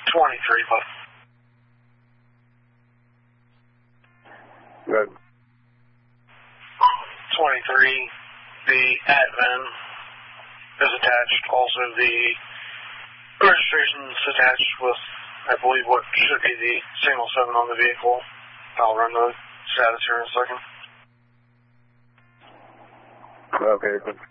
23, but... Good. 23, the admin is attached. Also, the registration is attached with, I believe, what should be the single 7 on the vehicle. I'll run the status here in a second. Okay, good.